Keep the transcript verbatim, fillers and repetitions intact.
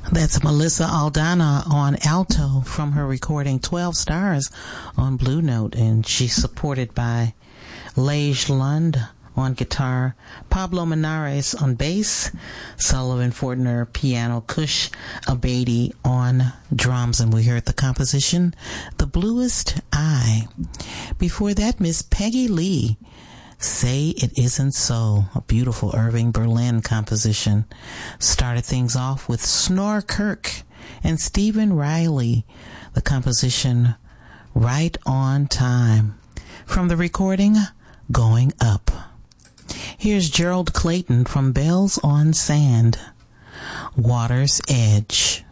That's Melissa Aldana on alto from her recording twelve Stars on Blue Note, and she's supported by Lage Lund on guitar, Pablo Menares on bass, Sullivan Fortner piano, Kush Abadi on drums, and we heard the composition The Bluest Eye. Before that, Miss Peggy Lee, Say It Isn't So, a beautiful Irving Berlin composition. Started things off with Snore Kirk and Stephen Riley, the composition Right on Time, from the recording Going Up. Here's Gerald Clayton from Bells on Sand, Water's Edge.